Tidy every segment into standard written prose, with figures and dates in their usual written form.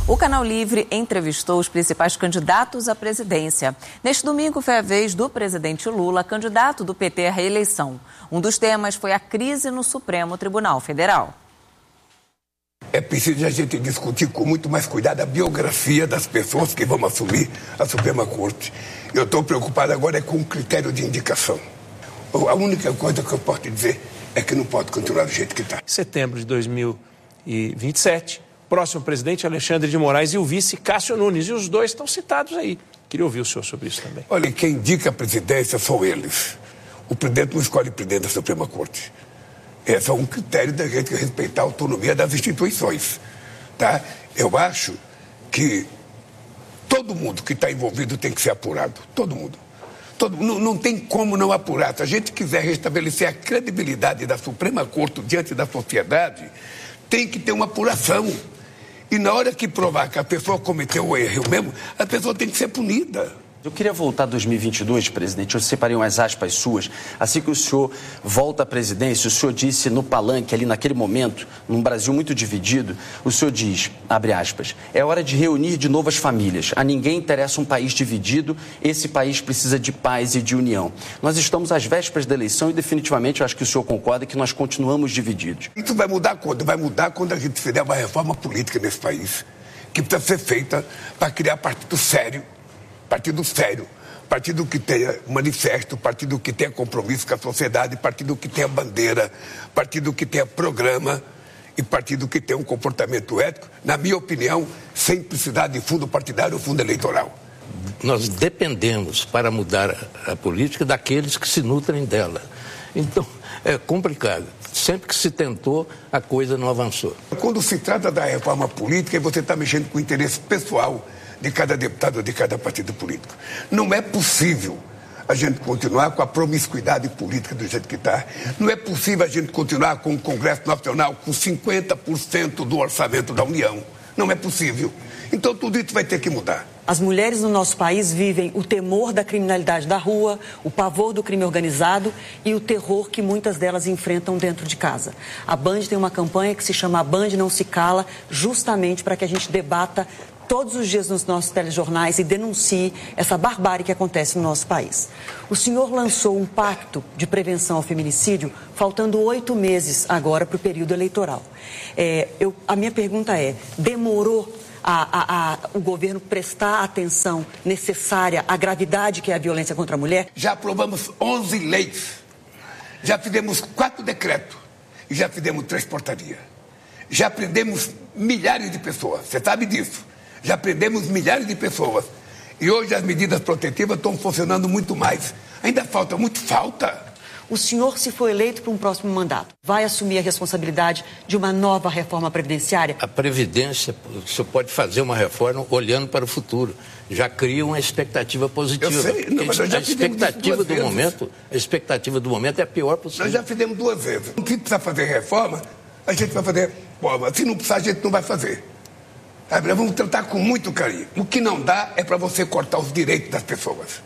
O Canal Livre entrevistou os principais candidatos à presidência. Neste domingo foi a vez do presidente Lula, candidato do PT à reeleição. Um dos temas foi a crise no Supremo Tribunal Federal. É preciso a gente discutir com muito mais cuidado a biografia das pessoas que vão assumir a Suprema Corte. Eu estou preocupado agora com o critério de indicação. A única coisa que eu posso te dizer é que não pode continuar do jeito que está. Em setembro de 2027, o próximo presidente Alexandre de Moraes e o vice Cássio Nunes. E os dois estão citados aí. Queria ouvir o senhor sobre isso também. Olha, quem indica a presidência são eles. O presidente não escolhe o presidente da Suprema Corte. É só um critério da gente respeitar a autonomia das instituições. Tá? Eu acho que todo mundo que está envolvido tem que ser apurado. Todo mundo. Não tem como não apurar. Se a gente quiser restabelecer a credibilidade da Suprema Corte diante da sociedade, tem que ter uma apuração. E na hora que provar que a pessoa cometeu o erro mesmo, a pessoa tem que ser punida. Eu queria voltar a 2022, presidente. Eu separei umas aspas suas. Assim que o senhor volta à presidência, o senhor disse no palanque, ali naquele momento, num Brasil muito dividido, o senhor diz, abre aspas, é hora de reunir de novo as famílias. A ninguém interessa um país dividido, esse país precisa de paz e de união. Nós estamos às vésperas da eleição e definitivamente eu acho que o senhor concorda que nós continuamos divididos. Isso vai mudar quando? Vai mudar quando a gente fizer uma reforma política nesse país, que precisa ser feita para criar partido sério, partido que tenha manifesto, partido que tenha compromisso com a sociedade, partido que tenha bandeira, partido que tenha programa e partido que tenha um comportamento ético, na minha opinião, sem precisar de fundo partidário ou fundo eleitoral. Nós dependemos, para mudar a política, daqueles que se nutrem dela. Então, é complicado. Sempre que se tentou, a coisa não avançou. Quando se trata da reforma política, você está mexendo com o interesse pessoal de cada deputado ou de cada partido político. Não é possível a gente continuar com a promiscuidade política do jeito que está. Não é possível a gente continuar com o Congresso Nacional com 50% do orçamento da União. Não é possível. Então tudo isso vai ter que mudar. As mulheres no nosso país vivem o temor da criminalidade da rua, o pavor do crime organizado e o terror que muitas delas enfrentam dentro de casa. A Band tem uma campanha que se chama A Band Não Se Cala, justamente para que a gente debata todos os dias nos nossos telejornais e denuncie essa barbárie que acontece no nosso país. O senhor lançou um pacto de prevenção ao feminicídio, faltando 8 meses agora para o período eleitoral. A minha pergunta é, demorou o governo prestar a atenção necessária à gravidade que é a violência contra a mulher? Já aprovamos 11 leis, já fizemos 4 decretos e já fizemos 3 portarias. Já prendemos milhares de pessoas, você sabe disso. Já prendemos milhares de pessoas. E hoje as medidas protetivas estão funcionando muito mais. Ainda falta, muito falta. O senhor, se for eleito para um próximo mandato, vai assumir a responsabilidade de uma nova reforma previdenciária? A Previdência, o senhor pode fazer uma reforma olhando para o futuro. Já cria uma expectativa positiva. Eu sei, não, mas a expectativa do momento é a pior possível. Nós já fizemos 2 vezes. Se precisar fazer reforma, a gente vai fazer reforma. Se não precisar, a gente não vai fazer. Vamos tratar com muito carinho. O que não dá é para você cortar os direitos das pessoas.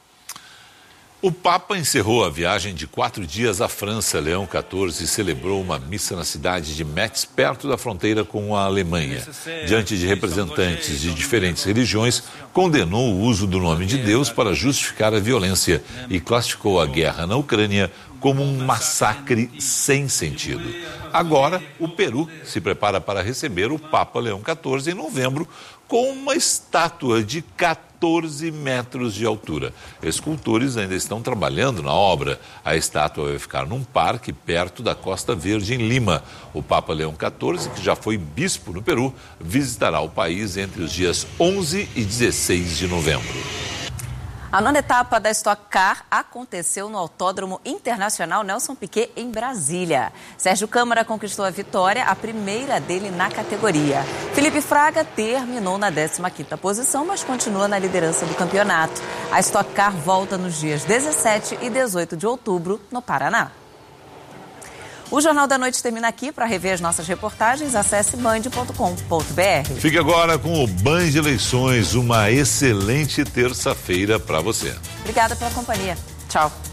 O Papa encerrou a viagem de 4 dias à França. Leão XIV celebrou uma missa na cidade de Metz, perto da fronteira com a Alemanha. Diante de representantes de diferentes religiões, condenou o uso do nome de Deus para justificar a violência e classificou a guerra na Ucrânia como um massacre sem sentido. Agora, o Peru se prepara para receber o Papa Leão XIV em novembro com uma estátua de 14 metros de altura. Escultores ainda estão trabalhando na obra. A estátua vai ficar num parque perto da Costa Verde, em Lima. O Papa Leão XIV, que já foi bispo no Peru, visitará o país entre os dias 11 e 16 de novembro. A 9ª etapa da Stock Car aconteceu no Autódromo Internacional Nelson Piquet, em Brasília. Sérgio Câmara conquistou a vitória, a primeira dele na categoria. Felipe Fraga terminou na 15ª posição, mas continua na liderança do campeonato. A Stock Car volta nos dias 17 e 18 de outubro, no Paraná. O Jornal da Noite termina aqui. Para rever as nossas reportagens, acesse band.com.br. Fique agora com o Band Eleições. Uma excelente terça-feira para você. Obrigada pela companhia. Tchau.